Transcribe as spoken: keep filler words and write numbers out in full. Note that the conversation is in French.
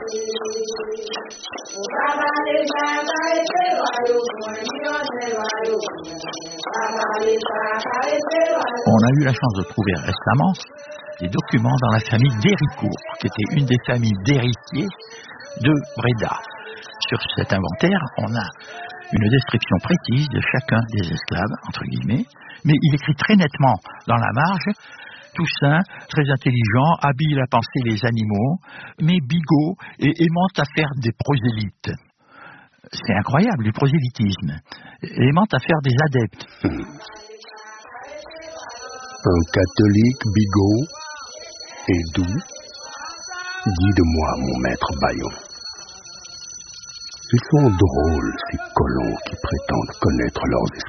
On a eu la chance de trouver récemment des documents dans la famille d'Héricourt, qui était une des familles d'héritiers de Bréda. Sur cet inventaire, on a une description précise de chacun des esclaves, entre guillemets, mais il écrit très nettement dans la marge: Toussaint, très intelligent, habile à penser les animaux, mais bigot et aimant à faire des prosélytes. C'est incroyable, le prosélytisme. Aimant à faire des adeptes. Un catholique bigot et doux, dis de moi, mon maître Bayon. Ils sont drôles, ces colons qui prétendent connaître leurs